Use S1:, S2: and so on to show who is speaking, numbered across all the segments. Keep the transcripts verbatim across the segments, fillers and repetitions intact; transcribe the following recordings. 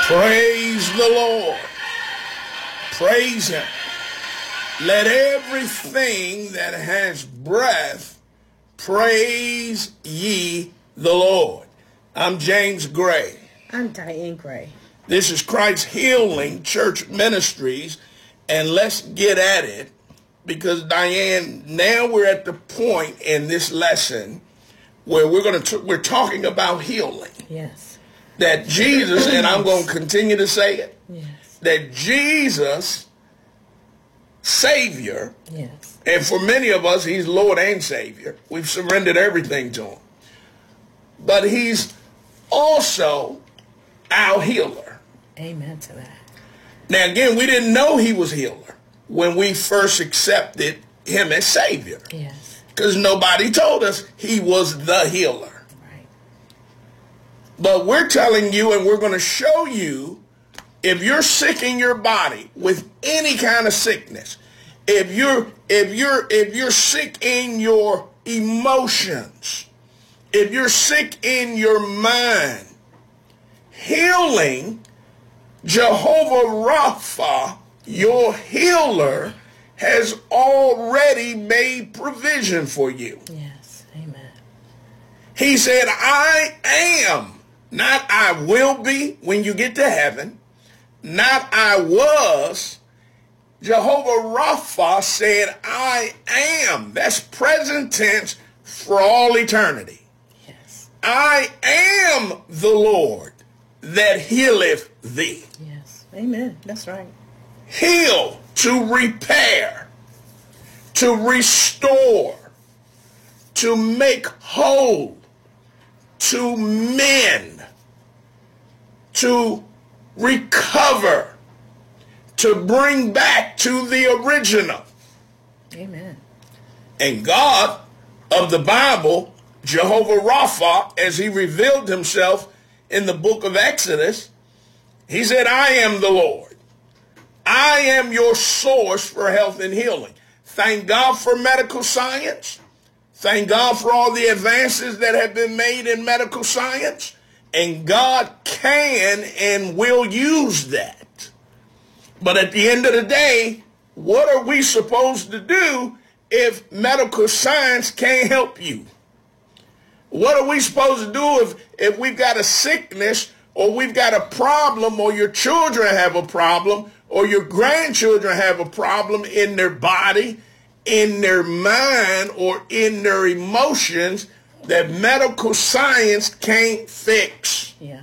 S1: Praise the Lord. Praise him. Let everything that has breath praise ye the Lord. I'm James Gray.
S2: I'm Diane Gray.
S1: This is Christ Healing Church Ministries, and let's get at it because, Diane, now we're at the point in this lesson where we're going to we're talking about healing.
S2: Yes.
S1: That Jesus, and I'm going to continue to say it,
S2: yes.
S1: that Jesus, Savior,
S2: yes.
S1: and for many of us, he's Lord and Savior. We've surrendered everything to him. But he's also our healer.
S2: Amen to that.
S1: Now, again, we didn't know he was healer when we first accepted him as Savior.
S2: Yes.
S1: Because nobody told us he was the healer.
S2: Right.
S1: But we're telling you, and we're going to show you, if you're sick in your body with any kind of sickness, if you're if you're if you're sick in your emotions, if you're sick in your mind, healing, Jehovah Rapha, your healer, has already made provision for you.
S2: Yes, amen.
S1: He said, I am, not I will be when you get to heaven, not I was. Jehovah Rapha said, I am. That's present tense for all eternity.
S2: Yes.
S1: I am the Lord that healeth thee.
S2: Yes, amen. That's right.
S1: Heal, to repair, to restore, to make whole, to mend, to recover, to bring back to the original.
S2: Amen.
S1: And God of the Bible, Jehovah Rapha, as he revealed himself in the book of Exodus, he said, I am the Lord. I am your source for health and healing. Thank God for medical science. Thank God for all the advances that have been made in medical science. And God can and will use that. But at the end of the day, what are we supposed to do if medical science can't help you? What are we supposed to do if, if we've got a sickness or we've got a problem or your children have a problem or your grandchildren have a problem in their body, in their mind, or in their emotions that medical science can't fix?
S2: Yeah.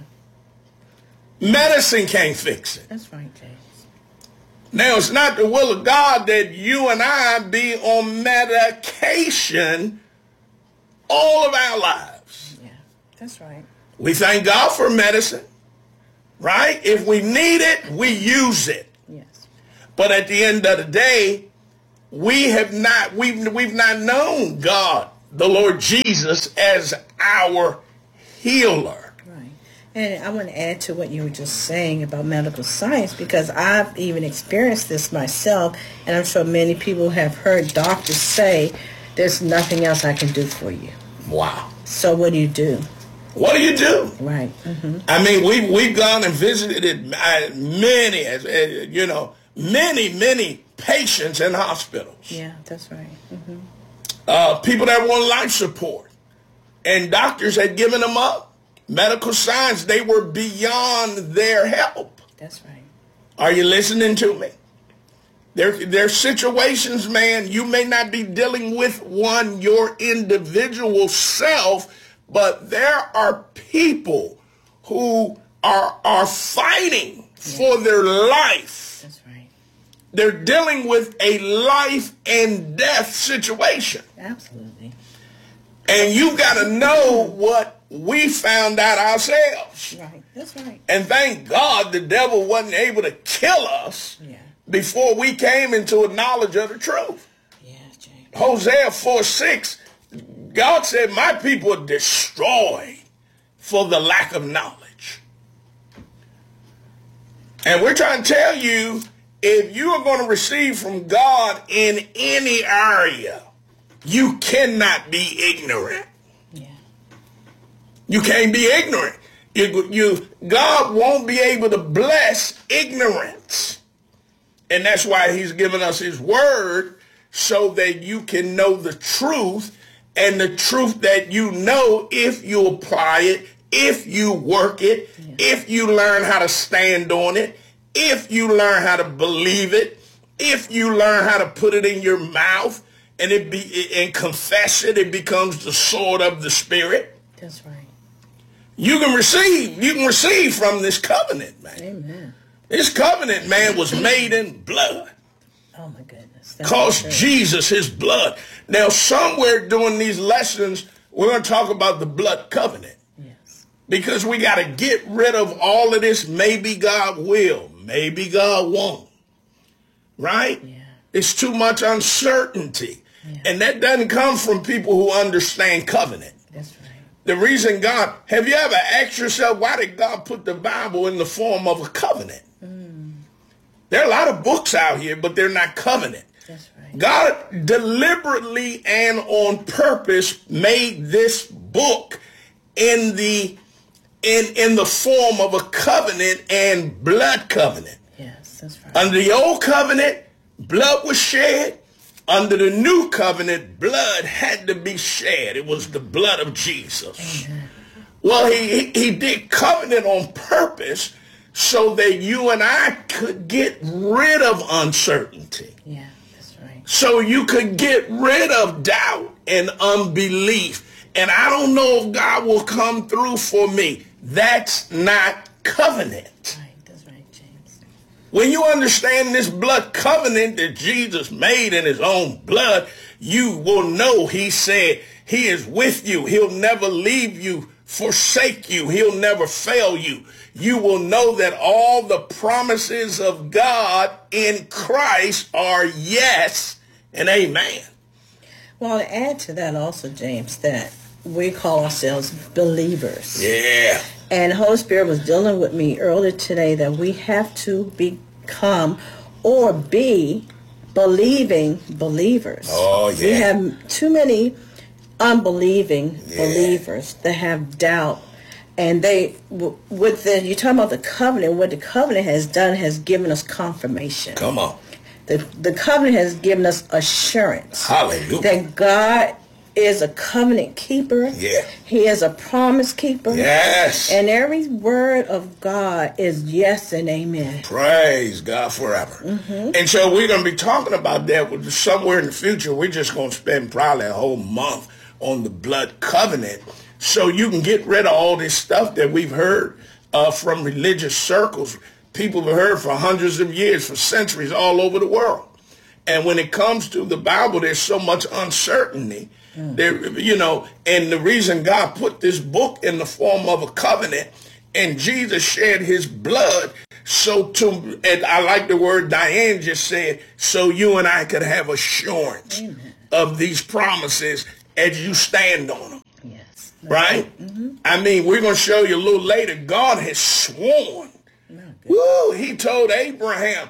S1: Medicine can't fix it.
S2: That's right, James.
S1: Now, it's not the will of God that you and I be on medication all of our lives.
S2: Yeah, that's right.
S1: We thank God for medicine, right? If we need it, we use it.
S2: Yes.
S1: But at the end of the day, we have not, we've, we've not known God, the Lord Jesus, as our healer.
S2: Right. And I want to add to what you were just saying about medical science, because I've even experienced this myself, and I'm sure many people have heard doctors say, there's nothing else I can do for you.
S1: Wow.
S2: So what do you do?
S1: What do you do?
S2: Right. Mm-hmm.
S1: I mean, we've, we've gone and visited uh, many, uh, you know, many, many patients in hospitals.
S2: Yeah, that's right. Mm-hmm.
S1: Uh, people that want life support. And doctors had given them up. Medical science, they were beyond their help.
S2: That's right.
S1: Are you listening to me? There, there are situations, man, you may not be dealing with one, your individual self, but there are people who are, are fighting yes. for their life.
S2: That's right.
S1: They're dealing with a life and death situation.
S2: Absolutely.
S1: And you've got to know what we found out ourselves.
S2: Right. That's right.
S1: And thank God the devil wasn't able to kill us.
S2: Yeah.
S1: Before we came into a knowledge of the truth.
S2: Yeah, James.
S1: Hosea four six, God said, my people are destroyed for the lack of knowledge. And we're trying to tell you, if you are going to receive from God in any area, you cannot be ignorant.
S2: Yeah.
S1: You can't be ignorant. You, you, God won't be able to bless ignorance. And that's why he's given us his word, so that you can know the truth, and the truth that you know, if you apply it, if you work it, yeah. if you learn how to stand on it, if you learn how to believe it, if you learn how to put it in your mouth and it be and confess it, it becomes the sword of the Spirit.
S2: That's right.
S1: You can receive, you can receive from this covenant, man.
S2: Amen.
S1: This covenant, man, was made in blood.
S2: Oh my goodness.
S1: Cost Jesus his blood. Now, somewhere during these lessons, we're going to talk about the blood covenant.
S2: Yes.
S1: Because we got to get rid of all of this. Maybe God will. Maybe God won't. Right?
S2: Yeah.
S1: It's too much uncertainty.
S2: Yeah.
S1: And that doesn't come from people who understand covenant.
S2: That's right.
S1: The reason God, have you ever asked yourself, why did God put the Bible in the form of a covenant? Mm. There are a lot of books out here, but they're not covenant.
S2: That's right.
S1: God deliberately and on purpose made this book in the in in the form of a covenant and blood covenant.
S2: Yes, that's right.
S1: Under the old covenant, blood was shed. Under the new covenant, blood had to be shed. It was the blood of Jesus. Amen. Well, he, he did covenant on purpose so that you and I could get rid of uncertainty.
S2: Yeah, that's right.
S1: So you could get rid of doubt and unbelief. And I don't know if God will come through for me. That's not covenant.
S2: Right, that's right, James.
S1: When you understand this blood covenant that Jesus made in his own blood, you will know he said he is with you. He'll never leave you, forsake you. He'll never fail you. You will know that all the promises of God in Christ are yes and amen.
S2: Well, to add to that also, James, that we call ourselves believers.
S1: Yeah.
S2: And the Holy Spirit was dealing with me earlier today that we have to become or be believing believers.
S1: Oh, yeah.
S2: We have too many unbelieving
S1: yeah.
S2: believers that have doubt. And they, with the, you're talking about the covenant, what the covenant has done has given us confirmation.
S1: Come on.
S2: The, the covenant has given us assurance.
S1: Hallelujah.
S2: That God is a covenant keeper.
S1: Yeah.
S2: He is a promise keeper.
S1: Yes.
S2: And every word of God is yes and amen.
S1: Praise God forever.
S2: Mm-hmm.
S1: And so we're going to be talking about that with somewhere in the future. We're just going to spend probably a whole month on the blood covenant so you can get rid of all this stuff that we've heard uh, from religious circles. People have heard for hundreds of years, for centuries, all over the world. And when it comes to the Bible, there's so much uncertainty. Mm. There, you know, and the reason God put this book in the form of a covenant, and Jesus shed his blood, so to, and I like the word Diane just said, so you and I could have assurance Amen. Of these promises as you stand on them.
S2: Yes.
S1: Right? Mm-hmm. I mean, we're going to show you a little later, God has sworn. Woo, he told Abraham,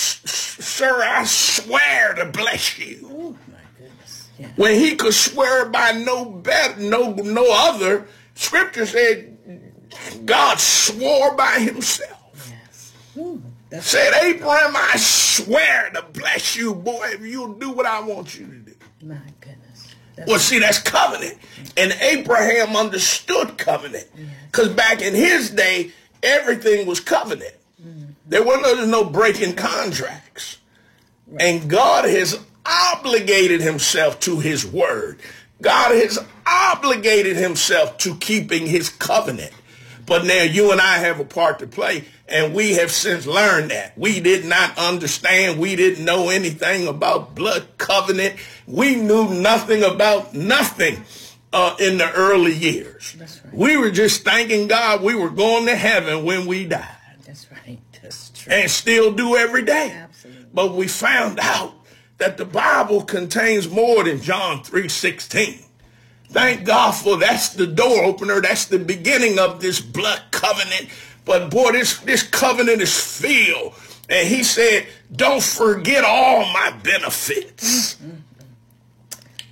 S1: sir, I swear to bless you.
S2: Oh, my goodness. Yeah.
S1: When he could swear by no better, no, no other, Scripture said God swore by himself.
S2: Yes. Ooh, that's
S1: said, Abraham, I swear to bless you, boy, if you'll do what I want you to do.
S2: My goodness. That's
S1: well, see, that's covenant. And Abraham understood covenant. Because yeah. back in his day, everything was covenant. Mm-hmm. There were no, no breaking contracts. Right. And God has obligated himself to his word. God has obligated himself to keeping his covenant. But now you and I have a part to play, and we have since learned that. We did not understand. We didn't know anything about blood covenant. We knew nothing about nothing uh, in the early years.
S2: That's right.
S1: We were just thanking God we were going to heaven when we died.
S2: That's right. That's true.
S1: And still do every day.
S2: Absolutely.
S1: But we found out that the Bible contains more than John three sixteen. Thank God for that's the door opener. That's the beginning of this blood covenant. But boy, this, this covenant is filled. And he said, don't forget all my benefits.
S2: Mm-hmm.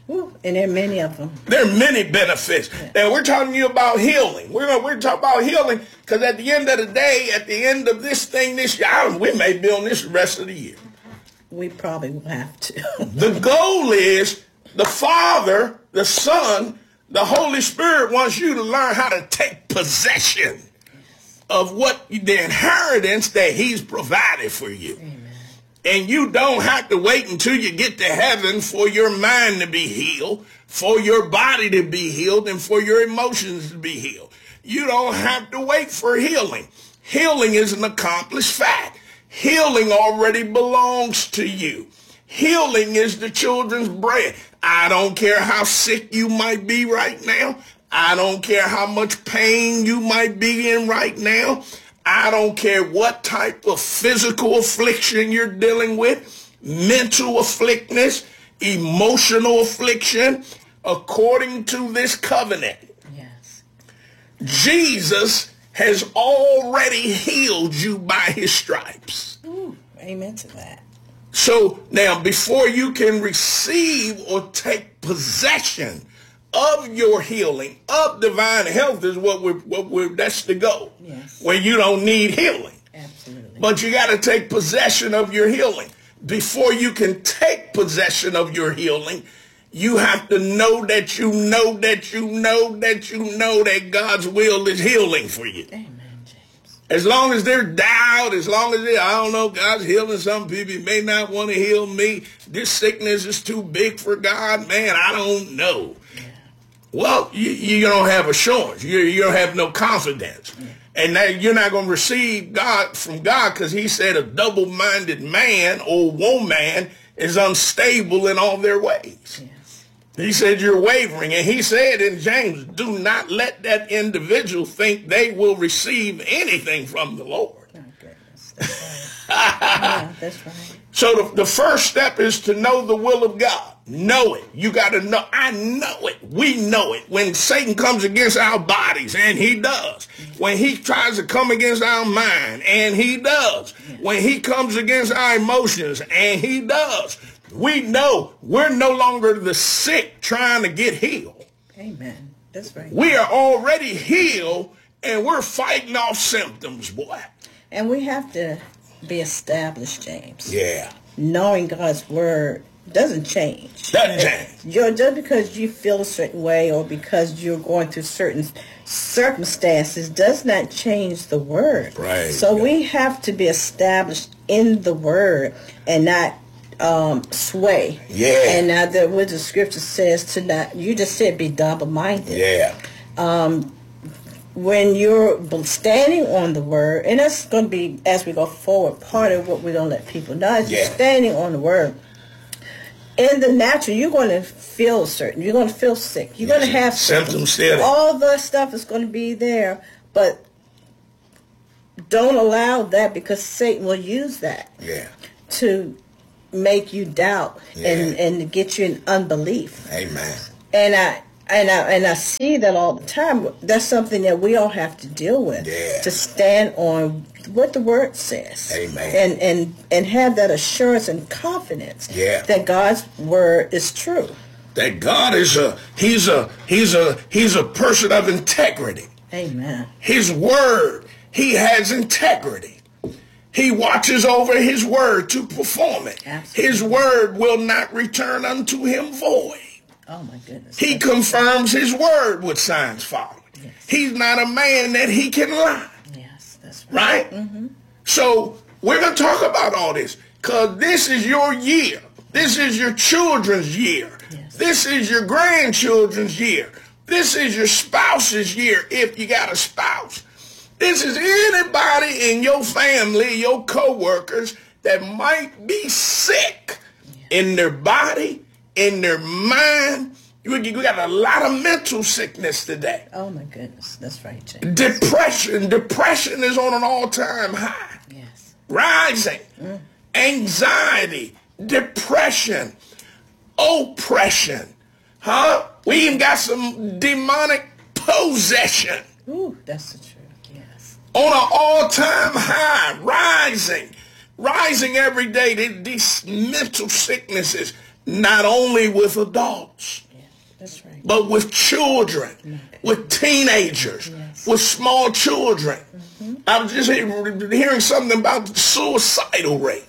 S2: Ooh, and there are many of them.
S1: There are many benefits. Yeah. Now, we're talking to you about healing. We're gonna, we're talking about healing because at the end of the day, at the end of this thing this year, we may be on this the rest of the year.
S2: We probably will have to.
S1: The goal is the Father, the Son, the Holy Spirit wants you to learn how to take possession of what the inheritance that he's provided for you. Amen. And you don't have to wait until you get to heaven for your mind to be healed, for your body to be healed, and for your emotions to be healed. You don't have to wait for healing. Healing is an accomplished fact. Healing already belongs to you. Healing is the children's bread. I don't care how sick you might be right now. I don't care how much pain you might be in right now. I don't care what type of physical affliction you're dealing with, mental afflictness, emotional affliction, according to this covenant.
S2: Yes.
S1: Jesus has already healed you by his stripes.
S2: Ooh, amen to that.
S1: So now, before you can receive or take possession of your healing, of divine health, is what we're, what we're, that's the goal.
S2: Yes.
S1: Where you don't need healing.
S2: Absolutely.
S1: But you got to take possession of your healing. Before you can take possession of your healing, you have to know that you know that you know that you know that God's will is healing for you.
S2: Amen.
S1: As long as there's doubt, as long as they, I don't know, God's healing some people, he may not want to heal me. This sickness is too big for God. Man, I don't know. Yeah. Well, you, you don't have assurance. You, you don't have no confidence. Yeah. And now you're not going to receive God from God because he said a double-minded man or woman is unstable in all their ways. Yeah. He said you're wavering, and he said in James, do not let that individual think they will receive anything from the Lord.
S2: Oh, goodness. That's right. Yeah, that's right.
S1: So the, the first step is to know the will of God. Know it. You got to know. I know it. We know it. When Satan comes against our bodies, and he does. When he tries to come against our mind, and he does. When he comes against our emotions, and he does. We know we're no longer the sick trying to get healed.
S2: Amen. That's right.
S1: We are already healed, and we're fighting off symptoms, boy.
S2: And we have to be established, James.
S1: Yeah.
S2: Knowing God's word doesn't change.
S1: Doesn't change.
S2: You're, just because you feel a certain way or because you're going through certain circumstances does not change the word.
S1: Right.
S2: So we have to be established in the word and not Um, sway.
S1: Yeah.
S2: And now the, what the scripture says to not, you just said be double-minded.
S1: Yeah.
S2: Um, when you're standing on the word, and that's going to be, as we go forward, part of what we're going to let people know is
S1: yeah.
S2: you're standing on the word. In the natural, you're going to feel certain. You're going to feel sick. You're yes. going to have
S1: symptoms. Still.
S2: All the stuff is going to be there, but don't allow that because Satan will use that
S1: yeah.
S2: to make you doubt
S1: yeah.
S2: and and get you in unbelief.
S1: Amen.
S2: And I and I and I see that all the time. That's something that we all have to deal with.
S1: Yeah.
S2: To stand on what the word says.
S1: Amen.
S2: And and and have that assurance and confidence.
S1: Yeah.
S2: That God's word is true.
S1: That God is a he's a he's a he's a person of integrity.
S2: Amen.
S1: His word, he has integrity. He watches over his word to perform it.
S2: Absolutely.
S1: His word will not return unto him void.
S2: Oh, my goodness.
S1: He confirms his word with signs following. Yes. He's not a man that he can lie.
S2: Yes, that's right.
S1: Right?
S2: Mm-hmm.
S1: So we're going to talk about all this because this is your year. This is your children's year.
S2: Yes.
S1: This is your grandchildren's year. This is your spouse's year if you got a spouse. This is anybody in your family, your co-workers that might be sick yeah. in their body, in their mind. You, you got a lot of mental sickness today.
S2: Oh, my goodness. That's right, James.
S1: Depression. Depression is on an all-time high.
S2: Yes.
S1: Rising. Mm. Anxiety. Depression. Oppression. Huh? We even got some demonic possession.
S2: Ooh, that's the truth. Yes.
S1: On an all-time high, rising, rising every day. These mental sicknesses, not only with adults,
S2: Yeah, that's right.
S1: but with children,
S2: Okay.
S1: with teenagers,
S2: Yes.
S1: with small children.
S2: Mm-hmm.
S1: I was just hear- hearing something about the suicidal rate.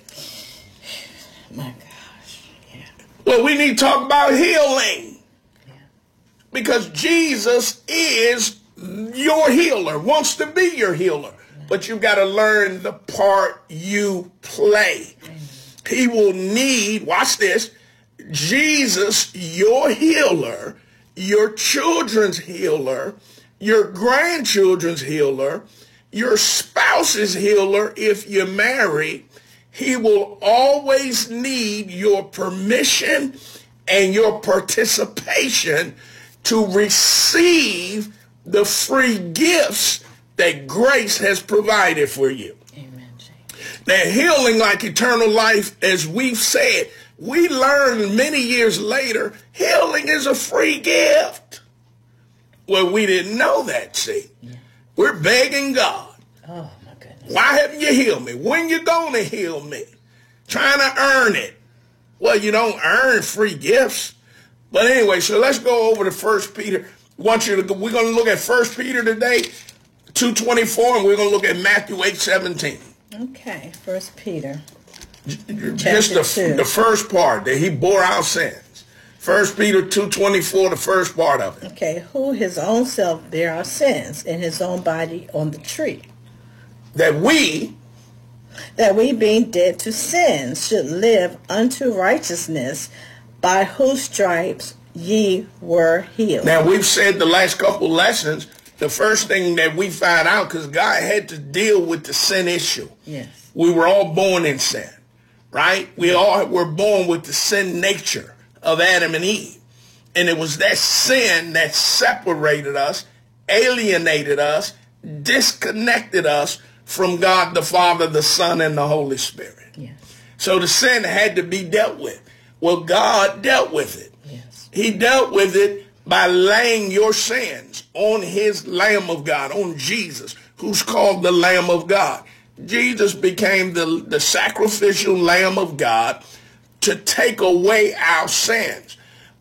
S2: My gosh. Yeah.
S1: Well, we need to talk about healing.
S2: Yeah.
S1: Because Jesus is your healer, wants to be your healer. But you've got to learn the part you play.
S2: Amen.
S1: He will need, watch this, Jesus, your healer, your children's healer, your grandchildren's healer, your spouse's healer if you're married. He will always need your permission and your participation to receive the free gifts that grace has provided for you.
S2: Amen, James.
S1: Now, healing like eternal life, as we've said, we learned many years later, healing is a free gift. Well, we didn't know that, see.
S2: Yeah.
S1: We're begging God.
S2: Oh, my goodness.
S1: Why haven't you healed me? When you going to heal me? Trying to earn it. Well, you don't earn free gifts. But anyway, so let's go over to First Peter. I want you to go, we're going to look at First Peter today, two twenty-four, and we're going to look at Matthew eight seventeen.
S2: Okay, First Peter.
S1: Just the,
S2: two.
S1: the first part, that he bore our sins. First Peter two twenty-four, the first part of it.
S2: Okay, who his own self bare our sins in his own body on the tree,
S1: That we,
S2: that we being dead to sins should live unto righteousness, by whose stripes ye were healed.
S1: now we've said the last couple lessons, the first thing that we find out, because God had to deal with the sin issue.
S2: Yes.
S1: We were all born in sin, right? We all were born with the sin nature of Adam and Eve. And it was that sin that separated us, alienated us, disconnected us from God the Father, the Son, and the Holy Spirit.
S2: Yes.
S1: So the sin had to be dealt with. Well, God dealt with it.
S2: Yes.
S1: He dealt with it by laying your sins on his Lamb of God, on Jesus, who's called the Lamb of God. Jesus became the, the sacrificial Lamb of God to take away our sins.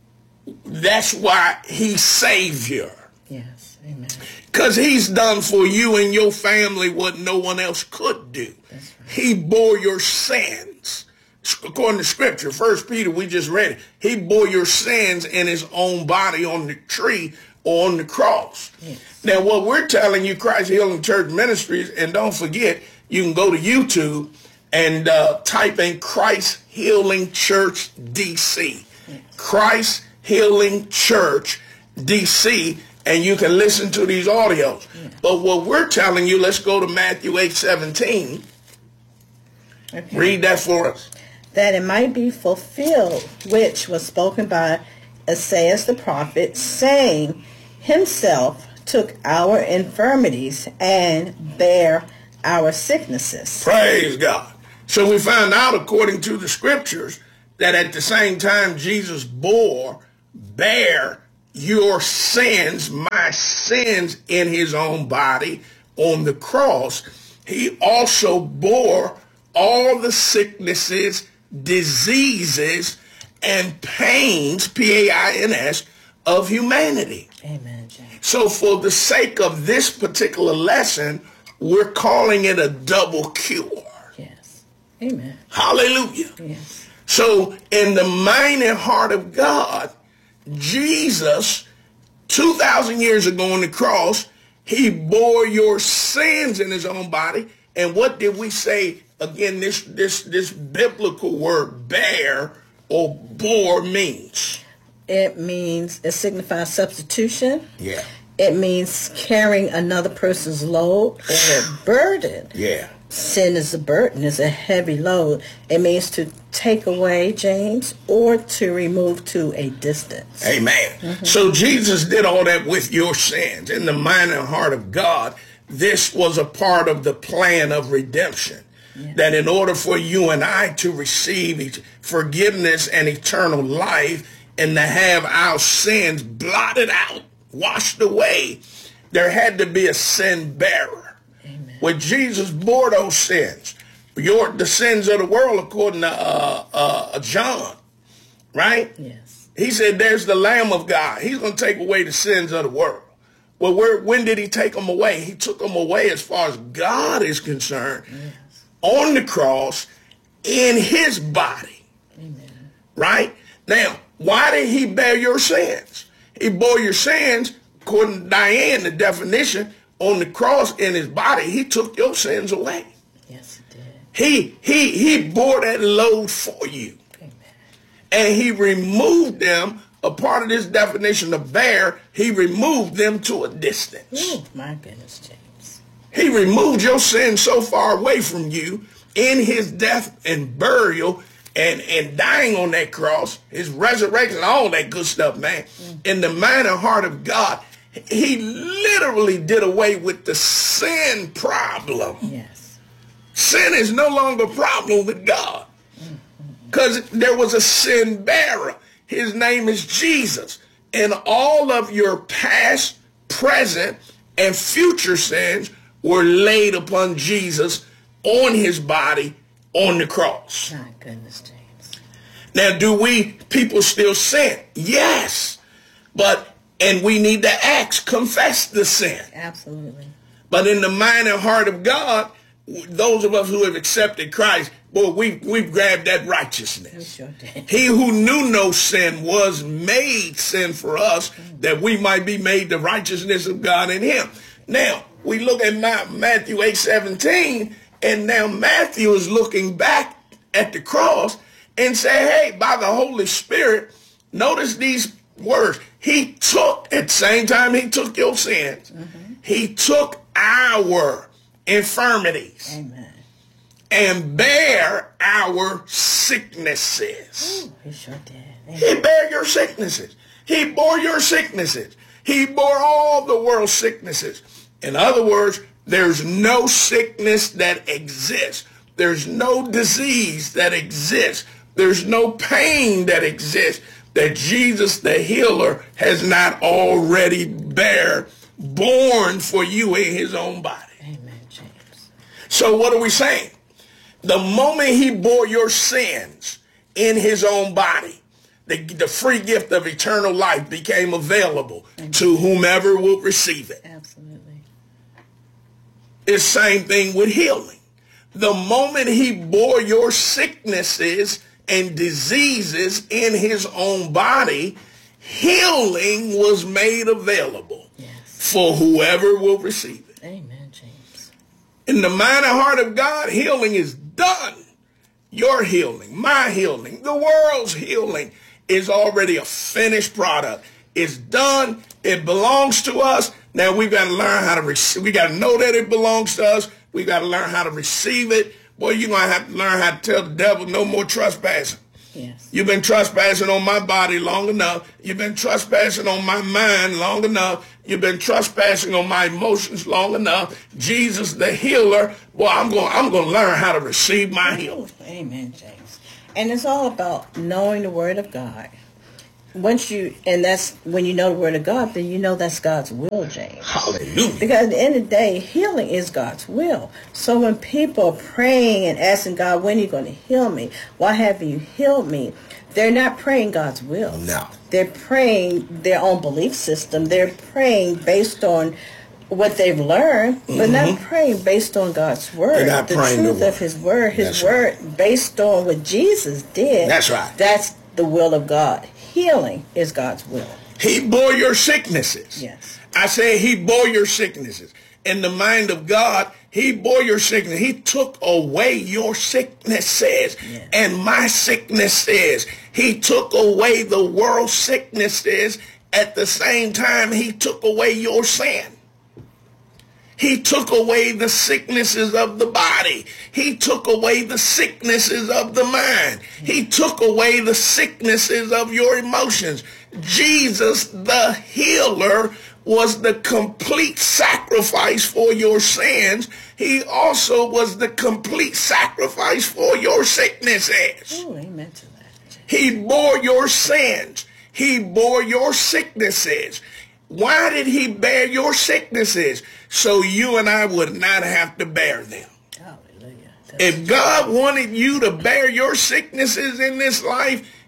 S1: That's why he's Savior.
S2: Yes. Amen.
S1: Because he's done for you and your family what no one else could do.
S2: That's right.
S1: He bore your sins. According to Scripture, First Peter, we just read it. He bore your sins in his own body on the tree or on the cross.
S2: Yes.
S1: Now, what we're telling you, Christ Healing Church Ministries, and don't forget, you can go to YouTube and uh, type in Christ Healing Church D C.
S2: Yes.
S1: Christ Healing Church D C, and you can listen to these audios.
S2: Yeah.
S1: But what we're telling you, let's go to Matthew eight seventeen.
S2: Okay.
S1: Read that for us.
S2: That it might be fulfilled, which was spoken by Isaiah the prophet, saying, himself took our infirmities and bare our sicknesses.
S1: Praise God. So we find out, according to the Scriptures, that at the same time Jesus bore, bare your sins, my sins in his own body on the cross, he also bore all the sicknesses, diseases, and pains, P A I N S, of humanity.
S2: Amen, James.
S1: So for the sake of this particular lesson, we're calling it a double cure.
S2: Yes. Amen.
S1: Hallelujah.
S2: Yes.
S1: So in the mind and heart of God, Jesus, two thousand years ago on the cross, he bore your sins in his own body. And what did we say? Again, this this this biblical word bear or bore means.
S2: It means, it signifies substitution.
S1: Yeah.
S2: It means carrying another person's load or burden.
S1: Yeah.
S2: Sin is a burden, is a heavy load. It means to take away, James, or to remove to a distance.
S1: Amen. Mm-hmm. So Jesus did all that with your sins. In the mind and heart of God, this was a part of the plan of redemption. Yeah. That in order for you and I to receive forgiveness and eternal life and to have our sins blotted out, washed away, there had to be a sin bearer.
S2: Amen.
S1: When Jesus bore those sins, your the sins of the world, according to uh, uh, John, Right?
S2: Yes.
S1: He said, there's the Lamb of God. He's going to take away the sins of the world. Well, where, when did he take them away? He took them away as far as God is concerned, yes, on the cross, in his body.
S2: Amen.
S1: Right? Now, why did he bear your sins? He bore your sins, according to Diane, the definition, on the cross in his body. He took your sins away.
S2: Yes, he did.
S1: He, he, he bore that load for you.
S2: Amen.
S1: And he removed them. A part of this definition of bear, he removed them to a distance.
S2: Oh, my goodness, James.
S1: He removed your sin so far away from you in his death and burial and, and dying on that cross, his resurrection, all that good stuff, man. Mm. In the mind and heart of God, he literally did away with the sin problem.
S2: Yes.
S1: Sin is no longer a problem with God because mm-hmm. there was a sin bearer. His name is Jesus. And all of your past, present, and future sins were laid upon Jesus on his body on the cross.
S2: My goodness, James.
S1: Now, do we people still sin? Yes. But, and we need to ask, confess the sin.
S2: Absolutely.
S1: But in the mind and heart of God, those of us who have accepted Christ, boy, we've, we've grabbed that righteousness.
S2: We sure did.
S1: He who knew no sin was made sin for us, mm. that we might be made the righteousness of God in him. Now, we look at Matthew eight seventeen, and now Matthew is looking back at the cross and say, hey, by the Holy Spirit, notice these words. He took, at the same time he took your sins, mm-hmm. he took our infirmities.
S2: Amen.
S1: And bear our sicknesses.
S2: Ooh, he sure did. Amen.
S1: He bare your sicknesses. He bore your sicknesses. He bore all the world's sicknesses. In other words, there's no sickness that exists. There's no disease that exists. There's no pain that exists that Jesus, the healer, has not already bare, born for you in his own body.
S2: Amen, James.
S1: So what are we saying? The moment he bore your sins in his own body, the, the free gift of eternal life became available Amen. To whomever will receive it.
S2: Absolutely.
S1: It's the same thing with healing. The moment he bore your sicknesses and diseases in his own body, healing was made available
S2: yes.
S1: for whoever will receive it.
S2: Amen, James.
S1: In the mind and heart of God, healing is done. Your healing, my healing, the world's healing is already a finished product. It's done. It belongs to us. Now we've got to learn how to receive. We got to know that it belongs to us. We got to learn how to receive it. Boy, you're going to have to learn how to tell the devil no more trespassing.
S2: Yes.
S1: You've been trespassing on my body long enough. You've been trespassing on my mind long enough. You've been trespassing on my emotions long enough. Jesus, the healer, boy, I'm going I'm going to learn how to receive my healing.
S2: Amen, James. And it's all about knowing the word of God. Once you, and that's when you know the word of God, then you know that's God's will, James.
S1: Hallelujah.
S2: Because at the end of the day, healing is God's will. So when people are praying and asking God, when are you going to heal me? Why haven't you healed me? They're not praying God's will.
S1: No.
S2: They're praying their own belief system. They're praying based on what they've learned, but mm-hmm. not praying based on God's word.
S1: They're not
S2: the
S1: praying
S2: truth
S1: the
S2: of his word, his
S1: That's
S2: word
S1: right.
S2: based on what Jesus did.
S1: That's right.
S2: That's the will of God. Healing is God's will.
S1: He bore your sicknesses.
S2: Yes.
S1: I say he bore your sicknesses. In the mind of God, he bore your sickness. He took away your sicknesses
S2: yes.
S1: and my sicknesses. He took away the world's sicknesses. At the same time, he took away your sin. He took away the sicknesses of the body. He took away the sicknesses of the mind. He took away the sicknesses of your emotions. Jesus, the healer, was the complete sacrifice for your sins. He also was the complete sacrifice for your sicknesses.
S2: Oh, amen to that.
S1: He bore your sins. He bore your sicknesses. Why did he bear your sicknesses? So you and I would not have to bear them.
S2: Hallelujah.
S1: If God wanted you to bear your sicknesses in this life,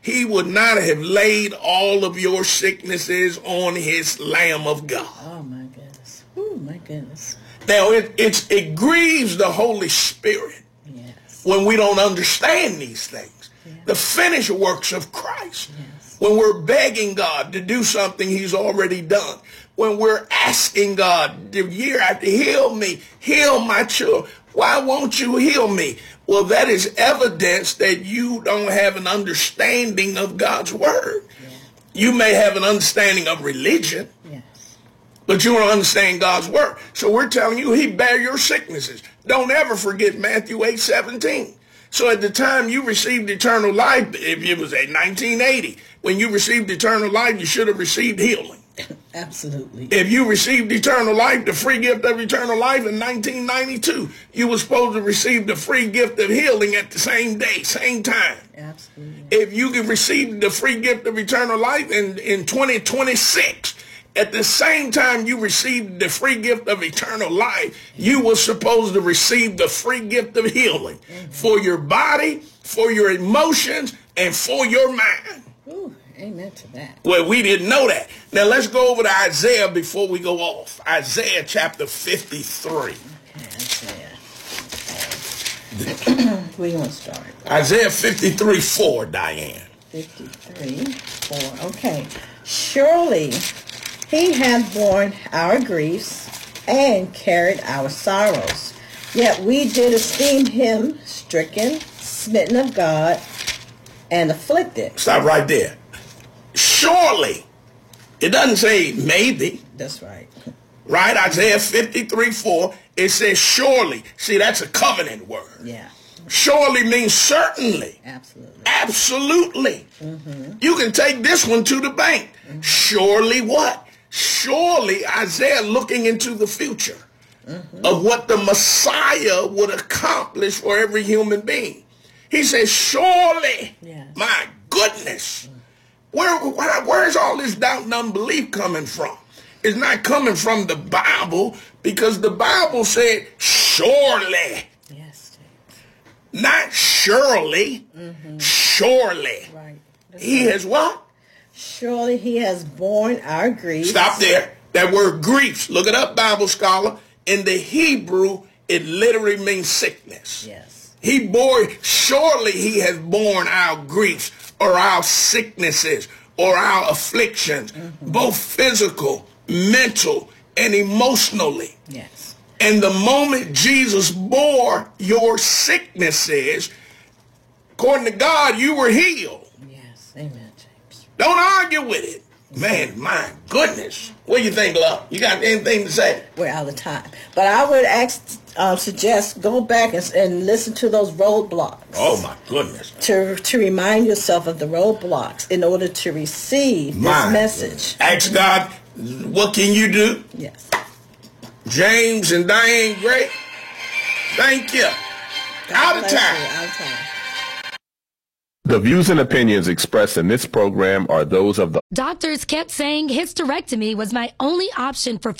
S1: he would not have laid all of your sicknesses on his Lamb of God.
S2: Oh, my goodness. Oh, my goodness.
S1: Now, it, it's, it grieves the Holy Spirit
S2: yes.
S1: when we don't understand these things.
S2: Yes.
S1: The finished works of Christ.
S2: Yes.
S1: When we're begging God to do something he's already done. When we're asking God the year after, heal me, heal my children. Why won't you heal me? Well, that is evidence that you don't have an understanding of God's word. Yeah. You may have an understanding of religion,
S2: yes.
S1: but you don't understand God's word. So we're telling you, he bare your sicknesses. Don't ever forget Matthew eight seventeen. So at the time you received eternal life, if it was at nineteen eighty, when you received eternal life, you should have received healing.
S2: Absolutely.
S1: If you received eternal life, the free gift of eternal life in nineteen ninety-two, you were supposed to receive the free gift of healing at the same day, same time.
S2: Absolutely.
S1: If you could receive the free gift of eternal life in, in twenty twenty-six, at the same time you received the free gift of eternal life, you were supposed to receive the free gift of healing mm-hmm. for your body, for your emotions, and for your mind.
S2: Ooh. Amen to that.
S1: Well, we didn't know that. Now let's go over to Isaiah before we go off. Isaiah chapter fifty-three.
S2: Okay, Isaiah. Where you want to start?
S1: Isaiah fifty-three four, Diane.
S2: fifty-three four. Okay. Surely he hath borne our griefs and carried our sorrows. Yet we did esteem him stricken, smitten of God, and afflicted.
S1: Stop right there. Surely. It doesn't say maybe.
S2: That's right.
S1: Right? Isaiah fifty-three four. It says surely. See, that's a covenant word.
S2: Yeah.
S1: Surely means certainly.
S2: Absolutely.
S1: Absolutely.
S2: Mm-hmm.
S1: You can take this one to the bank. Mm-hmm. Surely what? Surely Isaiah looking into the future mm-hmm. of what the Messiah would accomplish for every human being. He says, surely, yes. My goodness. Where, where, where's all this doubt and unbelief coming from? It's not coming from the Bible, because the Bible said, surely.
S2: Yes,
S1: not surely. Mm-hmm. Surely.
S2: Right. That's
S1: he
S2: right.
S1: has what?
S2: Surely he has borne our griefs.
S1: Stop there. That word griefs. Look it up, Bible scholar. In the Hebrew, it literally means sickness.
S2: Yes.
S1: He bore, surely he has borne our griefs, or our sicknesses, or our afflictions, mm-hmm. both physical, mental, and emotionally.
S2: Yes.
S1: And the moment Jesus bore your sicknesses, according to God, you were healed.
S2: Yes. Amen, James.
S1: Don't argue with it. Man, my goodness. What do you think, love? You got anything to say?
S2: We're out of time. But I would ask, uh, suggest go back and, and listen to those roadblocks.
S1: Oh, my goodness.
S2: To to remind yourself of the roadblocks in order to receive
S1: my
S2: this message.
S1: Ask God, what can you do?
S2: Yes.
S1: James and Diane Gray, thank you. Out of time.
S2: You. Out of time.
S3: The views and opinions expressed in this program are those of the...
S4: Doctors kept saying hysterectomy was my only option for